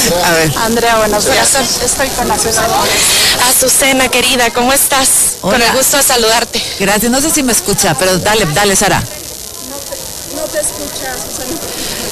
A ver. Andrea, buenos días. Estoy con Azucena. Azucena, querida, ¿cómo estás? Hola. Con el gusto de saludarte. Gracias, no sé si me escucha, pero dale, Sara. No te escucha, Azucena,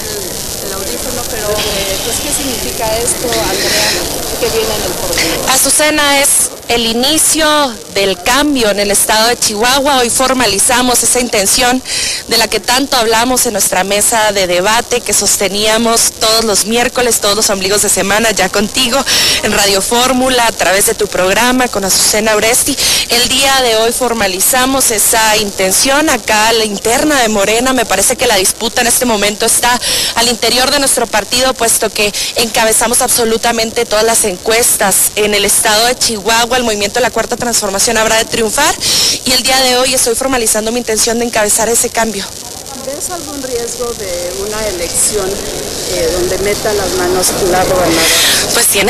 el audífono, pero pues ¿qué significa esto, Andrea? ¿Qué viene en el porvenir? Azucena, es el inicio del cambio en el estado de Chihuahua. Hoy formalizamos esa intención de la que tanto hablamos en nuestra mesa de debate que sosteníamos todos los miércoles, todos los ombligos de semana, ya contigo en Radio Fórmula, a través de tu programa con Azucena Oresti. El día de hoy formalizamos esa intención acá a la interna de Morena. Me parece que la disputa en este momento está al interior de nuestro partido, puesto que encabezamos absolutamente todas las encuestas en el estado de Chihuahua. El movimiento de la Cuarta Transformación habrá de triunfar y el día de hoy estoy formalizando mi intención de encabezar ese cambio. ¿Ves algún riesgo de una elección donde meta las manos la gobernadora? Pues tiene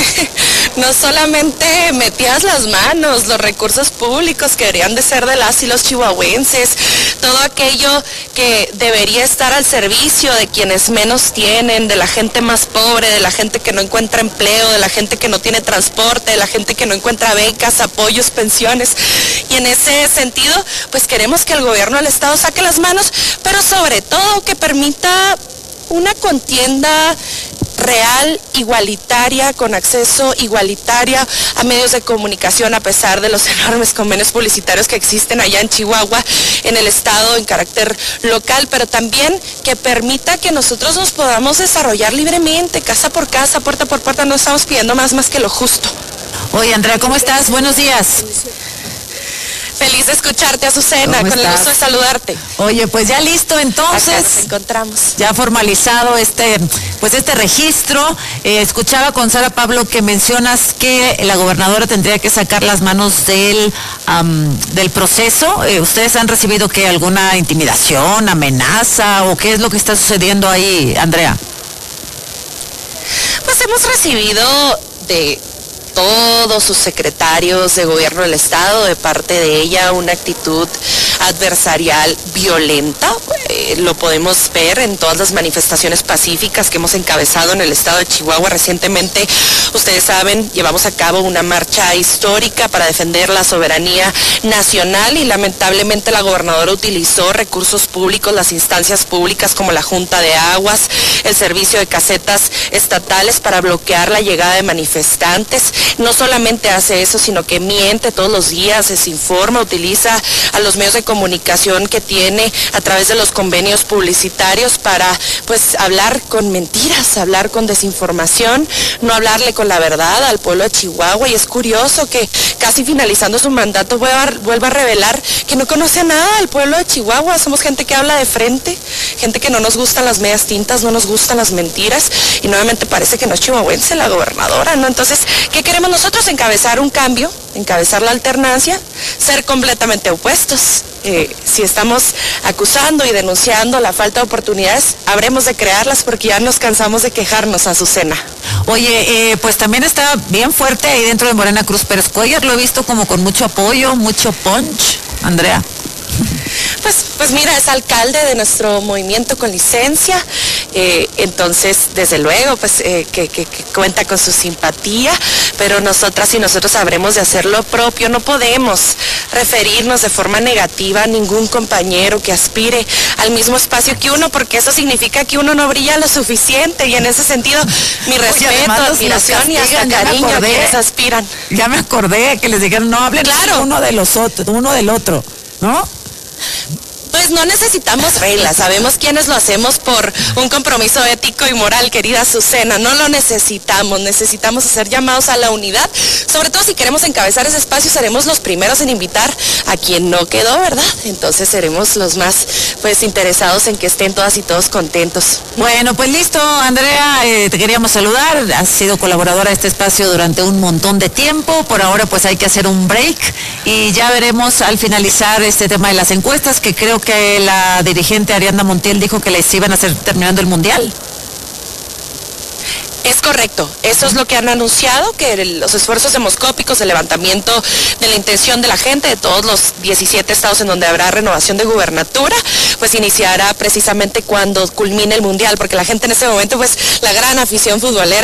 no solamente metidas las manos, los recursos públicos que deberían de ser de las y los chihuahuenses, todo aquello que debería estar al servicio de quienes menos tienen, de la gente más pobre, de la gente que no encuentra empleo, de la gente que no tiene transporte, de la gente que no encuentra becas, apoyos, pensiones. Y en ese sentido, pues queremos que el gobierno del estado saque las manos, pero sobre todo que permita una contienda real, igualitaria, con acceso igualitario a medios de comunicación, a pesar de los enormes convenios publicitarios que existen allá en Chihuahua, en el estado, en carácter local, pero también que permita que nosotros nos podamos desarrollar libremente, casa por casa, puerta por puerta. No estamos pidiendo más que lo justo. Oye, Andrea, ¿cómo estás? Buenos días. Feliz de escucharte, Azucena, con el gusto de saludarte. Oye, pues ya listo entonces. Acá nos encontramos. Ya formalizado este registro. Escuchaba con Sara Pablo que mencionas que la gobernadora tendría que sacar las manos del proceso. ¿Ustedes han recibido alguna intimidación, amenaza o qué es lo que está sucediendo ahí, Andrea? Pues hemos recibido de todos sus secretarios de gobierno del estado, de parte de ella, una actitud adversarial violenta. Lo podemos ver en todas las manifestaciones pacíficas que hemos encabezado en el estado de Chihuahua. Recientemente, ustedes saben, llevamos a cabo una marcha histórica para defender la soberanía nacional y lamentablemente la gobernadora utilizó recursos públicos, las instancias públicas como la Junta de Aguas, el servicio de casetas estatales para bloquear la llegada de manifestantes. No solamente hace eso, sino que miente todos los días, desinforma, utiliza a los medios de comunicación que tiene a través de los convenios publicitarios para hablar con mentiras, hablar con desinformación, no hablarle con la verdad al pueblo de Chihuahua. Y es curioso que casi finalizando su mandato vuelva a revelar que no conoce nada del pueblo de Chihuahua. Somos gente que habla de frente, gente que no nos gustan las medias tintas, no nos gustan las mentiras, y nuevamente parece que no es chihuahuense la gobernadora, ¿no? Entonces, ¿qué queremos nosotros? Encabezar un cambio, encabezar la alternancia, ser completamente opuestos. Si estamos acusando y denunciando la falta de oportunidades, habremos de crearlas porque ya nos cansamos de quejarnos, Azucena. Oye, pues también está bien fuerte ahí dentro de Morena Cruz Pérez Cuellar, lo he visto como con mucho apoyo, mucho punch, Andrea. Pues mira, es alcalde de nuestro movimiento con licencia, entonces desde luego que cuenta con su simpatía, pero nosotras y nosotros habremos de hacer lo propio. No podemos referirnos de forma negativa a ningún compañero que aspire al mismo espacio que uno, porque eso significa que uno no brilla lo suficiente, y en ese sentido mi respeto, admiración y hasta cariño a quienes aspiran. Ya me acordé que les dijeron no hablen uno del otro, ¿no? Pues no necesitamos reglas, sabemos quiénes lo hacemos por un compromiso ético y moral, querida Azucena. No lo necesitamos hacer llamados a la unidad, sobre todo si queremos encabezar ese espacio. Seremos los primeros en invitar a quien no quedó, ¿verdad? Entonces seremos los más interesados en que estén todas y todos contentos. Bueno, pues listo, Andrea, te queríamos saludar. Has sido colaboradora de este espacio durante un montón de tiempo. Por ahora pues hay que hacer un break y ya veremos al finalizar este tema de las encuestas, que creo que la dirigente Ariadna Montiel dijo que les iban a hacer terminando el Mundial. Es correcto, eso es lo que han anunciado, que los esfuerzos demoscópicos de levantamiento de la intención de la gente de todos los 17 estados en donde habrá renovación de gubernatura, pues iniciará precisamente cuando culmine el Mundial, porque la gente en ese momento, la gran afición futbolera